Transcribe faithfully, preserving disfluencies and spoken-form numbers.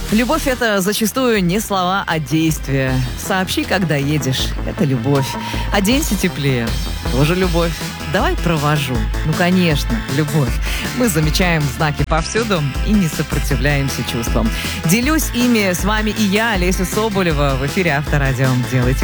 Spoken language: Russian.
Любовь — это зачастую не слова, а действия. Сообщи, когда едешь. Это любовь. Оденься теплее. Тоже любовь. Давай провожу. Ну, конечно, любовь. Мы замечаем знаки повсюду и не сопротивляемся чувствам. Делюсь ими с вами и я, Олеся Соболева, в эфире Авторадио. Делайте